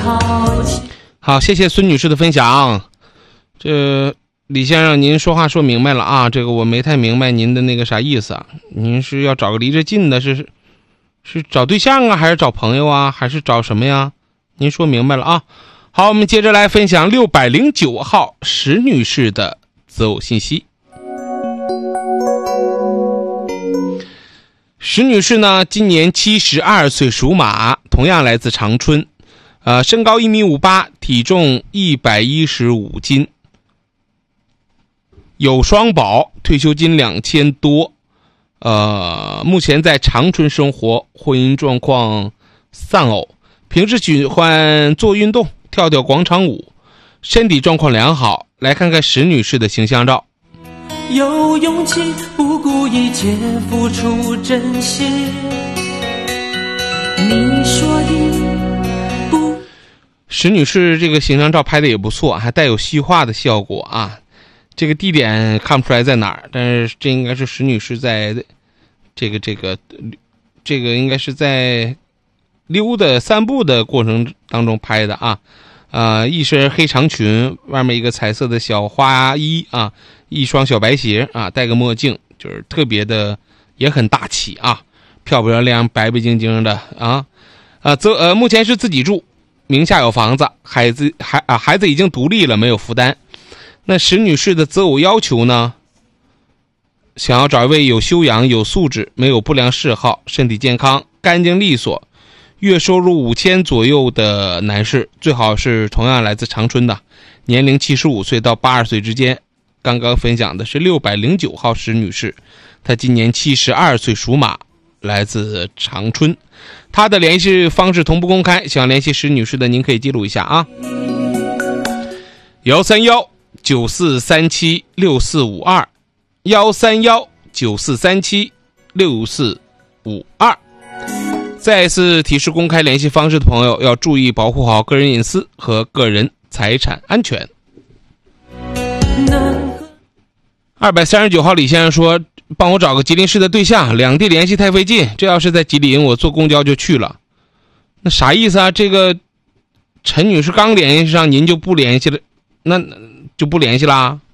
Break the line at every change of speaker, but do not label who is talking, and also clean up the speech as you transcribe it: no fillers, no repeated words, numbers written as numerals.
好，谢谢孙女士的分享。这李先生，您说话说明白了啊，这个我没太明白您的那个啥意思啊？您是要找个离着近的，是找对象啊，还是找朋友啊，还是找什么呀？您说明白了啊。好，我们接着来分享609号石女士的择偶信息。石女士呢，今年72岁，属马，同样来自长春，身高1.58米，体重115斤，有双保，退休金2000多，目前在长春生活，婚姻状况丧偶，平时喜欢做运动，跳跳广场舞，身体状况良好。来看看石女士的形象照。
有勇气不顾一切付出真心，你说的不。
石女士这个形象照拍的也不错，还带有细化的效果啊。这个地点看不出来在哪儿，但是这应该是石女士在这个应该是在溜达散步的过程当中拍的啊。一身黑长裙，外面一个彩色的小花衣啊，一双小白鞋啊，戴个墨镜，就是特别的也很大气啊，漂漂亮亮，白白净净的啊。目前是自己住，名下有房子，孩子已经独立了，没有负担。那石女士的择偶要求呢？想要找一位有修养、有素质、没有不良嗜好、身体健康、干净利索、月收入5000左右的男士，最好是同样来自长春的，年龄75岁到80岁之间。刚刚分享的是609号石女士，她今年72岁，属马，来自长春。她的联系方式同步公开，想联系石女士的您可以记录一下啊。13194376452，13194376452。再次提示公开联系方式的朋友要注意保护好个人隐私和个人财产安全。239号李先生说，帮我找个吉林市的对象，两地联系太费劲，这要是在吉林我坐公交就去了。那啥意思啊？这个陈女士刚联系上您就不联系了，那就不联系啦？